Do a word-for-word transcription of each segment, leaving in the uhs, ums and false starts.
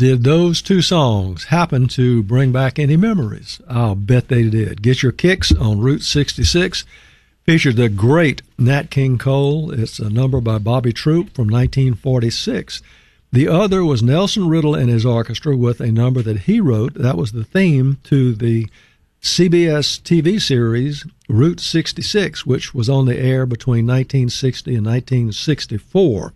Did those two songs happen to bring back any memories? I'll bet they did. Get Your Kicks on Route sixty-six featured the great Nat King Cole. It's a number by Bobby Troup from nineteen forty-six. The other was Nelson Riddle and his orchestra with a number that he wrote. That was the theme to the C B S T V series Route sixty-six, which was on the air between nineteen sixty and nineteen sixty-four.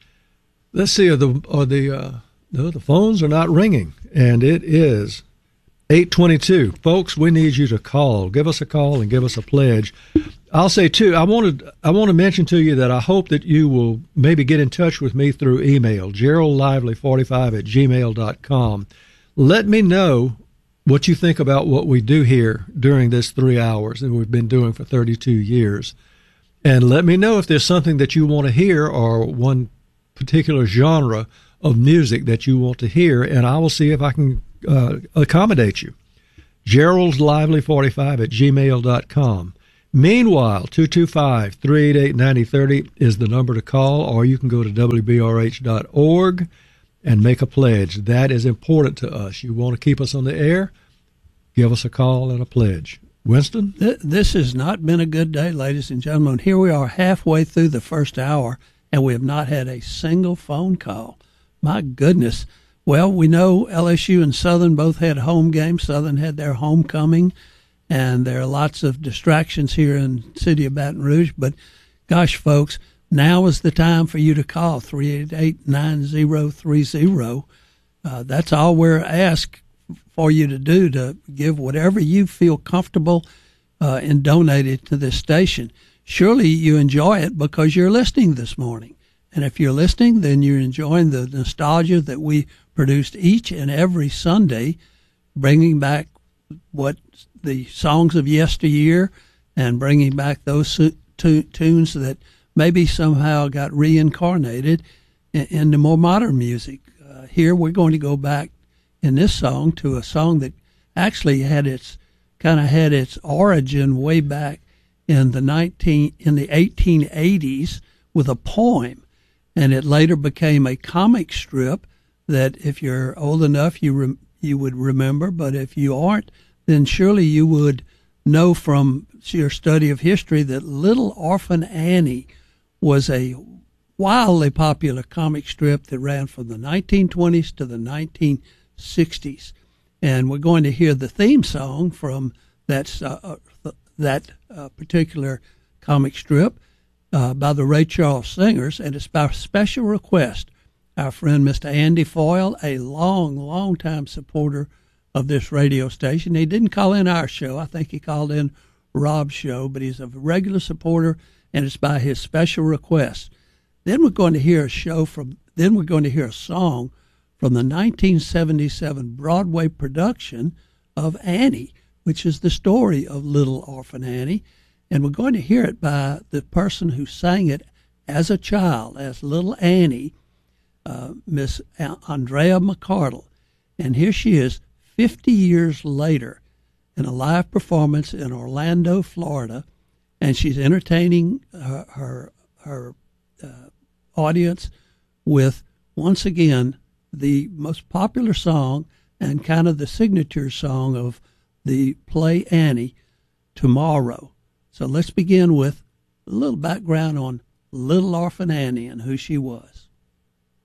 Let's see, are the, are the, uh, no, the phones are not ringing, and it is eight twenty-two. Folks, we need you to call. Give us a call and give us a pledge. I'll say, too, I wanted, I want to mention to you that I hope that you will maybe get in touch with me through email, gerald lively forty-five at gmail dot com. Let me know what you think about what we do here during this three hours that we've been doing for thirty-two years. And let me know if there's something that you want to hear or one particular genre of music that you want to hear, and I will see if I can uh, accommodate you. gerald lively forty-five at gmail dot com. Meanwhile, two two five, three eight eight, nine zero three zero is the number to call, or you can go to w b r h dot org and make a pledge. That is important to us. You want to keep us on the air? Give us a call and a pledge. Winston? This has not been a good day, ladies and gentlemen. Here we are halfway through the first hour, and we have not had a single phone call. My goodness. Well, we know L S U and Southern both had home games. Southern had their homecoming, and there are lots of distractions here in the city of Baton Rouge. But, gosh, folks, now is the time for you to call, three eight eight, nine zero three zero. Uh, that's all we're asked for you to do, to give whatever you feel comfortable uh, and donate it to this station. Surely you enjoy it because you're listening this morning. And if you're listening, then you're enjoying the nostalgia that we produced each and every Sunday, bringing back what the songs of yesteryear and bringing back those tu- tunes that maybe somehow got reincarnated in, into more modern music. Uh, here we're going to go back in this song to a song that actually had its kind of had its origin way back in the nineteen in the eighteen eighties with a poem, and it later became a comic strip that, if you're old enough, you re- you would remember, but if you aren't, then surely you would know from your study of history that Little Orphan Annie was a wildly popular comic strip that ran from the nineteen twenties to the nineteen sixties. And we're going to hear the theme song from that, uh, that uh, particular comic strip uh, by the Ray Charles Singers, and it's by special request. Our friend Mister Andy Foyle, a long, long time supporter of this radio station. He didn't call in our show. I think he called in Rob's show, but he's a regular supporter, and it's by his special request. Then we're going to hear a show from, then we're going to hear a song from the nineteen seventy-seven Broadway production of Annie, which is the story of Little Orphan Annie. And we're going to hear it by the person who sang it as a child, as little Annie, uh, Miss Andrea McCardle. And here she is fifty years later in a live performance in Orlando, Florida, and she's entertaining her, her, her uh, audience with, once again, the most popular song and kind of the signature song of the play Annie, Tomorrow. So let's begin with a little background on Little Orphan Annie and who she was.